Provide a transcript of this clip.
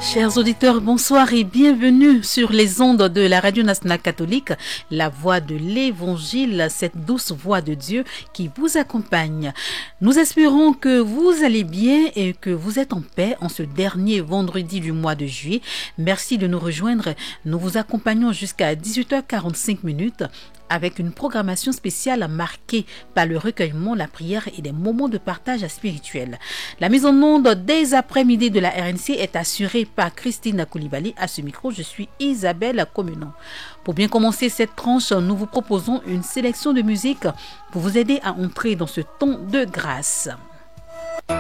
Chers auditeurs, bonsoir et bienvenue sur les ondes de la Radio Nationale Catholique, la voix de l'Évangile, cette douce voix de Dieu qui vous accompagne. Nous espérons que vous allez bien et que vous êtes en paix en ce dernier vendredi du mois de juillet. Merci de nous rejoindre. Nous vous accompagnons jusqu'à 18h45 avec une programmation spéciale marquée par le recueillement, la prière et des moments de partage spirituel. La mise en onde des après-midi de la RNC est assurée par Christine Koulibaly. À ce micro, je suis Isabelle Comenon. Pour bien commencer cette tranche, nous vous proposons une sélection de musique pour vous aider à entrer dans ce temps de grâce.